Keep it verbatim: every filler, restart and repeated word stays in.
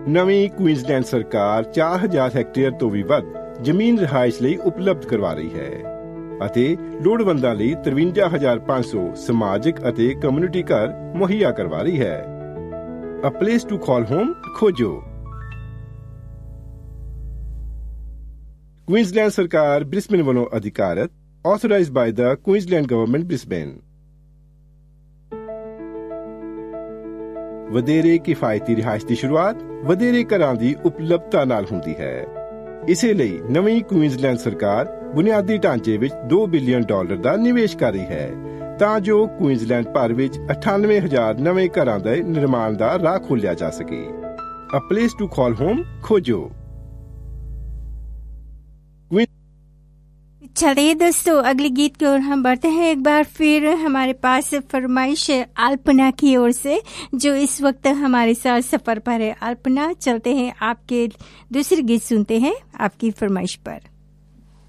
ਨਵੀਂ ਕੁਈਨਜ਼ਲੈਂਡ ਸਰਕਾਰ ਚਾਰ ਹਜ਼ਾਰ ਹੈਕਟੇਅਰ ਤੋਂ ਵੀ ਵੱਧ ਜ਼ਮੀਨ ਰਿਹਾਇਸ਼ ਲਈ ਉਪਲਬਧ ਕਰਵਾ ਰਹੀ ਹੈ ਅਤੇ ਲੋੜਵੰਦਾਂ ਲਈ ਤਰਵੰਜਾ ਹਜ਼ਾਰ ਪੰਜ ਸੌ ਸਮਾਜਿਕ ਅਤੇ ਕਮਿਊਨਿਟੀ ਘਰ ਮੁਹੱਈਆ ਕਰਵਾ ਰਹੀ ਹੈ। A place to call home ਖੋਜੋ। ਕੁਈਨਜ਼ਲੈਂਡ ਸਰਕਾਰ ਬ੍ਰਿਸਬੇਨ ਵੱਲੋਂ ਅਧਿਕਾਰਤ, authorized by the Queensland Government Brisbane। ਵਧੇਰੇ ਕਿਫਾਇਤੀ ਰਿਹਾਇਸ਼ ਦੀ ਸ਼ੁਰੂਆਤ ਵਧੇਰੇ ਘਰਾਂ ਦੀ ਉਪਲਬਧਤਾ ਨਾਲ ਹੁੰਦੀ ਹੈ। ਇਸੇ ਲਈ ਨਵੀਂ ਕੁਈਨਜ਼ਲੈਂਡ ਸਰਕਾਰ ਬੁਨਿਆਦੀ ਢਾਂਚੇ ਵਿੱਚ ਦੋ ਬਿਲੀਅਨ ਡਾਲਰ ਦਾ ਨਿਵੇਸ਼ ਕਰ ਰਹੀ ਹੈ ਤਾਂ ਜੋ ਕੁਈਨਜ਼ਲੈਂਡ ਭਰ ਵਿੱਚ ਅਠਾਨਵੇਂ ਹਜ਼ਾਰ ਨਵੇਂ ਘਰਾਂ ਦੇ ਨਿਰਮਾਣ ਦਾ ਰਾਹ ਖੋਲ੍ਹਿਆ ਜਾ ਸਕੇ। A place to call home ਖੋਜੋ। चलिए दोस्तों, अगले गीत की ओर हम बढ़ते हैं। एक बार फिर हमारे पास फरमाइश है अल्पना की ओर से, जो इस वक्त हमारे साथ सफर पर है। अल्पना, चलते हैं आपके दूसरे गीत सुनते हैं आपकी फरमाइश पर।